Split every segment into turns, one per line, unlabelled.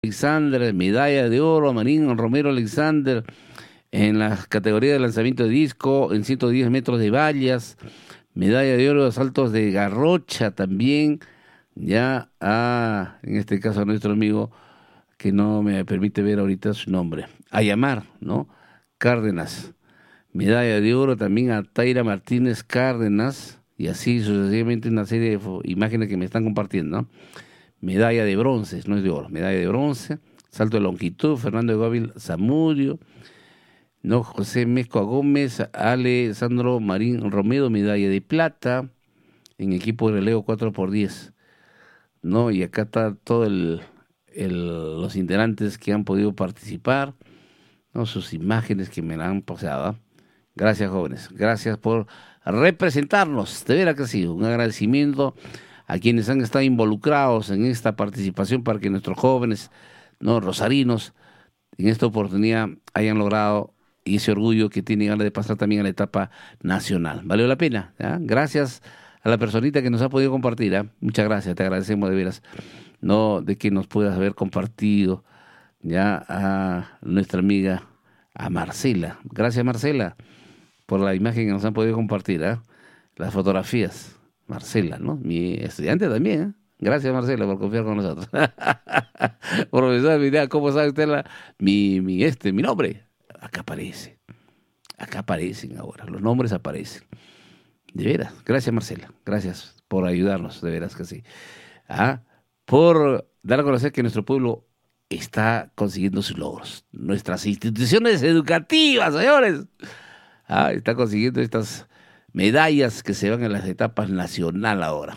Alexander, medalla de oro a Marín Romero Alexander en la categoría de lanzamiento de disco en 110 metros de vallas, medalla de oro a saltos de garrocha también, ya en este caso a nuestro amigo que no me permite ver ahorita su nombre, Ayamar, ¿no? Cárdenas, medalla de oro también a Taira Martínez Cárdenas, y así sucesivamente una serie de imágenes que me están compartiendo, ¿no? Medalla de bronce, no es de oro, medalla de bronce, salto de longitud, Fernando de Gómez Zamudio, no, José Mezcoa Gómez, Alessandro Marín Romero, medalla de plata, en equipo de relevo 4x10, ¿no? Y acá está todo los integrantes que han podido participar, ¿no? Sus imágenes que me la han pasado. Gracias, jóvenes, gracias por representarnos, de veras que sí, un agradecimiento a quienes han estado involucrados en esta participación para que nuestros jóvenes, ¿no?, rosarinos, en esta oportunidad hayan logrado ese orgullo que tienen ganas de pasar también a la etapa nacional. ¿Valió la pena? ¿Ya? Gracias a la personita que nos ha podido compartir. ¿Eh? Muchas gracias, te agradecemos de veras, no de que nos puedas haber compartido ya a nuestra amiga, a Marcela. Gracias, Marcela, por la imagen que nos han podido compartir, ¿eh? Las fotografías. Marcela, ¿no? Mi estudiante también, ¿eh? Gracias, Marcela, por confiar con nosotros. Profesor, mira, ¿cómo sabe usted mi nombre? Acá aparecen ahora, los nombres aparecen. De veras, gracias, Marcela, gracias por ayudarnos, de veras que sí. Por dar a conocer que nuestro pueblo está consiguiendo sus logros. Nuestras instituciones educativas, señores, está consiguiendo estas medallas que se van en las etapas nacional ahora.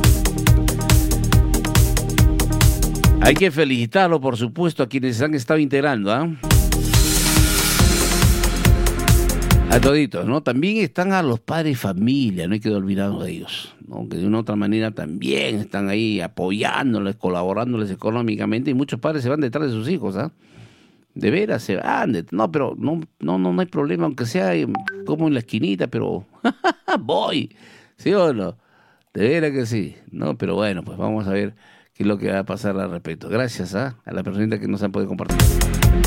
Hay que felicitarlo, por supuesto, a quienes se han estado integrando, a toditos, ¿no? También están a los padres de familia, no hay que olvidarnos de ellos, ¿no? Que de una u otra manera también están ahí apoyándoles, colaborándoles económicamente, y muchos padres se van detrás de sus hijos, De veras se van, no, pero no hay problema, aunque sea como en la esquinita, pero voy, ¿sí o no? De veras que sí, ¿no? Pero bueno, pues vamos a ver qué es lo que va a pasar al respecto. Gracias a la personita que nos han podido compartir.